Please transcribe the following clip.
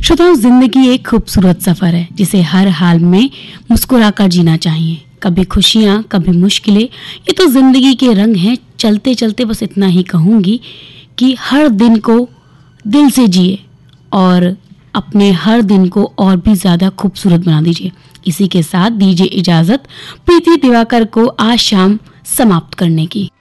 श्रोताओं, जिंदगी एक खूबसूरत सफर है जिसे हर हाल में मुस्कुराकर जीना चाहिए। कभी खुशियां, कभी मुश्किलें, ये तो जिंदगी के रंग हैं। चलते चलते बस इतना ही कहूंगी कि हर दिन को दिल से जिए और अपने हर दिन को और भी ज्यादा खूबसूरत बना दीजिए। इसी के साथ दीजिए इजाजत प्रीति दिवाकर को आज शाम समाप्त करने की।